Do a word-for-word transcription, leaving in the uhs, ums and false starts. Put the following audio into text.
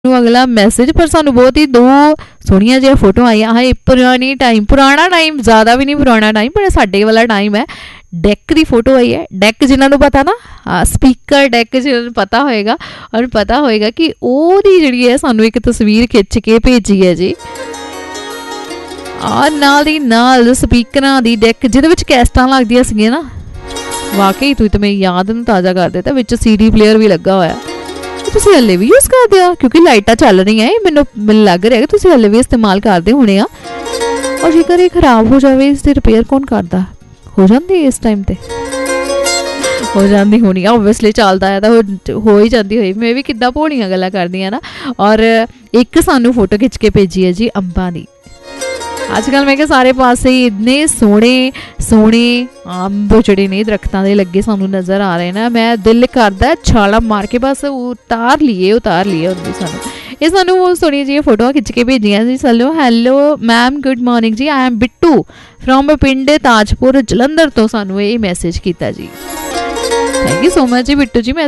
अगला मैसेज पर सानू बहुत ही दो सोहनिया जिहा फोटो आई हाए पुरानी टाइम पुराना टाइम ज़्यादा भी नहीं पुराना टाइम पर साडे वाला टाइम है डैक की फोटो आई है डैक जिन्होंने पता ना हाँ स्पीकर डैक जिन्होंने पता होएगा और पता होएगा कि ओदी जिहड़ी है सानू एक तस्वीर खिंच के भेजी है जी और नाल दी नाल स्पीकरां दी डैक जिहदे विच कैस्टां लगदियां सीगियां ना वाकई तू तो मेरी याद नूं ताज़ा कर देता विच सीडी प्लेयर भी लगा होया तुसीं हले भी यूज़ करदे हो क्योंकि लाइटां चल रही हैं मैनूं मैनूं लग रहा है कि तुसीं हले भी इस्तेमाल करदे होणे आ और जेकर ये खराब हो जाए इसकी रिपेयर कौन करता हो जाती है इस टाइम ते हो जाती होनी ओबवियसली चलता है तो हो ही जाती हुई मैं भी किद्दां भोलियां गल्लां करदी हां ना और एक सानू फोटो खिंच के भेजी है जी अंबां दी अजकल मैं सारे पास इन्ने सोहने सोहने अंब जेहड़े ने दरख्तां दे लगे सानू नज़र आ रहे ना मैं दिल करदा छाला मार के बस उतार लिए उतार लिए उन्हें सानू ये सानू सोहनिया जी फोटो खिंच के भेजियां जी चलो hello ma'am good morning ji I am Bittu from पिंड ताजपुर जलंधर तो सानू ये मैसेज किया जी थैंक यू सो मच जी बिट्टू जी मैं